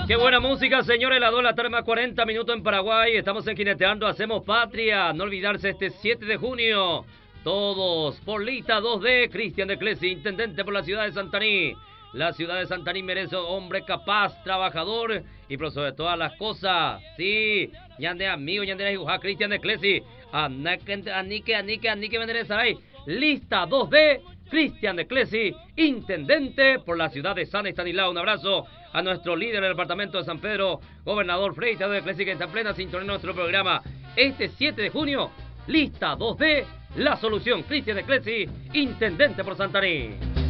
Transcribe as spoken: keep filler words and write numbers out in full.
Qué buena música, señores. Las dos de la tarde más cuarenta minutos en Paraguay. Estamos en Jineteando, Hacemos Patria. No olvidarse este siete de junio. Todos por Lista dos D. Cristian de Clesi, intendente por la ciudad de Santaní. La ciudad de Santaní merece hombre capaz, trabajador y por sobre todas las cosas. Sí, ñande amigo, ñande hijuja, Cristian de Clesi. Anique, anique, anique, anique, venderezaray. Lista dos D. Cristian de Clesi, intendente por la ciudad de San Estanislao. Un abrazo a nuestro líder del departamento de San Pedro, gobernador Freita de Clesi, que está en plena sintonía en nuestro programa. Este siete de junio, Lista dos D, la solución. Cristian de Clesi, intendente por Santaní.